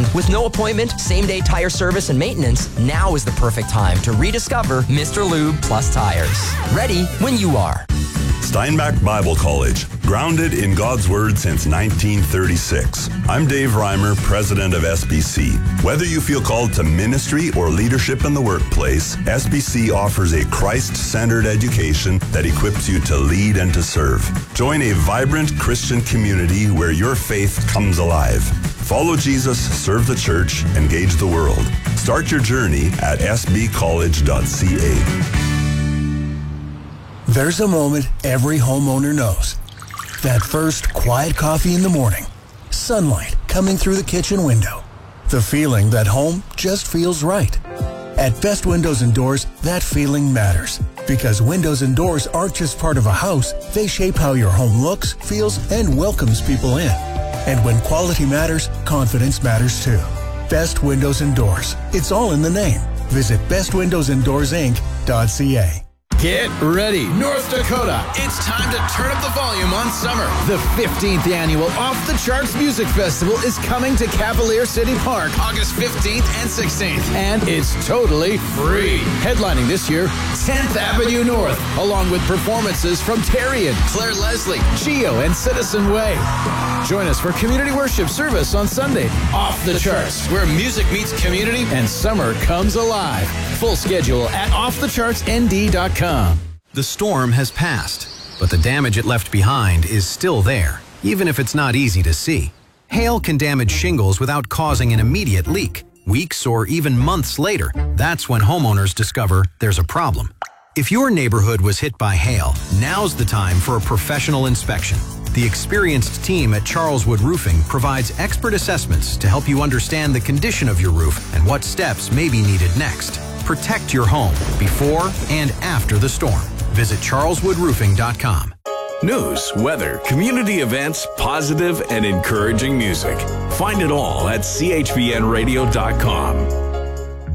on. With no appointment, same-day tire service and maintenance, now is the perfect time to rediscover Mr. Lube Plus Tires. Ready when you are. Steinbach Bible College, grounded in God's Word since 1936. I'm Dave Reimer, president of SBC. Whether you feel called to ministry or leadership in the workplace, SBC offers a Christ-centered education that equips you to lead and to serve. Join a vibrant Christian community where your faith comes alive. Follow Jesus, serve the church, engage the world. Start your journey at sbcollege.ca. There's a moment every homeowner knows. That first quiet coffee in the morning. Sunlight coming through the kitchen window. The feeling that home just feels right. At Best Windows and Doors, that feeling matters. Because windows and doors aren't just part of a house, they shape how your home looks, feels, and welcomes people in. And when quality matters, confidence matters too. Best Windows and Doors. It's all in the name. Visit bestwindowsanddoorsinc.ca. Get ready, North Dakota. It's time to turn up the volume on summer. The 15th annual Off the Charts Music Festival is coming to Cavalier City Park August 15th and 16th. And it's totally free. Headlining this year, 10th Avenue North, along with performances from Terrian, Claire Leslie, Gio, and Citizen Way. Join us for community worship service on Sunday. Off the Charts, where music meets community and summer comes alive. Full schedule at offthechartsnd.com. The storm has passed, but the damage it left behind is still there, even if it's not easy to see. Hail can damage shingles without causing an immediate leak. Weeks or even months later, that's when homeowners discover there's a problem. If your neighborhood was hit by hail, now's the time for a professional inspection. The experienced team at Charleswood Roofing provides expert assessments to help you understand the condition of your roof and what steps may be needed next. Protect your home before and after the storm. Visit charleswoodroofing.com. News, weather, community events, positive and encouraging music. Find it all at chbnradio.com.